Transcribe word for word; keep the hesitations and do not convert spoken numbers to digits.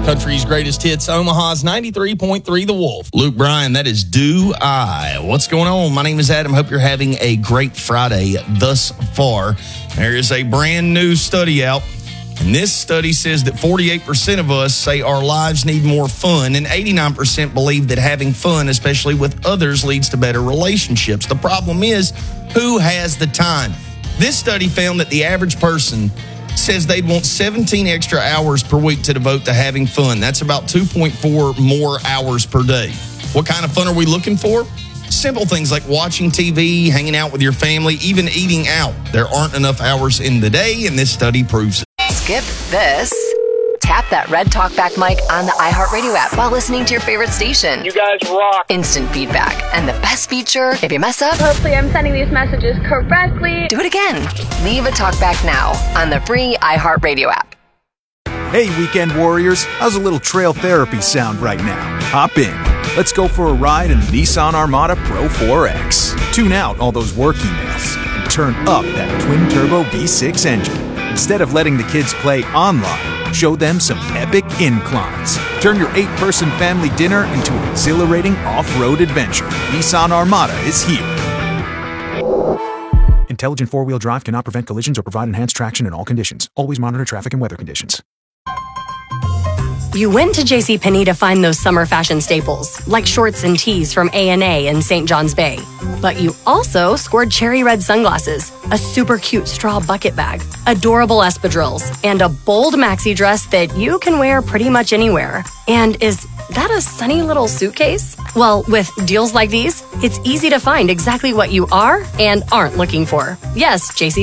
Country's greatest hits, Omaha's ninety-three point three The Wolf. Luke Bryan, that is Do I. What's going on? My name is Adam. Hope you're having a great Friday thus far. There is a brand new study out, and this study says that forty-eight percent of us say our lives need more fun, and eighty-nine percent believe that having fun, especially with others, leads to better relationships. The problem is, who has the time? This study found that the average person says they'd want seventeen extra hours per week to devote to having fun. That's about two point four more hours per day. What kind of fun are we looking for? Simple things like watching T V, hanging out with your family, even eating out. There aren't enough hours in the day, and this study proves it. Skip this. Tap that red talkback mic on the iHeartRadio app while listening to your favorite station. You guys rock. Instant feedback. And the best feature, if you mess up, hopefully I'm sending these messages correctly. Do it again. Leave a talkback now on the free iHeartRadio app. Hey, weekend warriors. How's a little trail therapy sound right now? Hop in. Let's go for a ride in the Nissan Armada Pro four X. Tune out all those work emails and turn up that twin-turbo V six engine. Instead of letting the kids play online, show them some epic inclines. Turn your eight-person family dinner into an exhilarating off-road adventure. Nissan Armada is here. Intelligent four-wheel drive cannot prevent collisions or provide enhanced traction in all conditions. Always monitor traffic and weather conditions. You went to JCPenney to find those summer fashion staples, like shorts and tees from A and A in Saint John's Bay. But you also scored cherry red sunglasses, a super cute straw bucket bag, adorable espadrilles, and a bold maxi dress that you can wear pretty much anywhere. And is that a sunny little suitcase? Well, with deals like these, it's easy to find exactly what you are and aren't looking for. Yes, JC